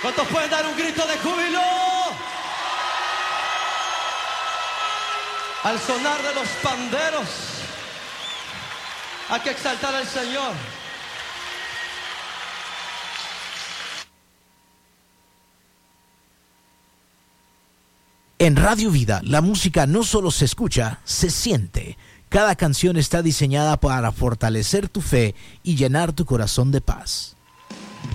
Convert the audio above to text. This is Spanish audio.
¿Cuántos pueden dar un grito de júbilo? Al sonar de los panderos, hay que exaltar al Señor. En Radio Vida, la música no solo se escucha, se siente. Cada canción está diseñada para fortalecer tu fe y llenar tu corazón de paz.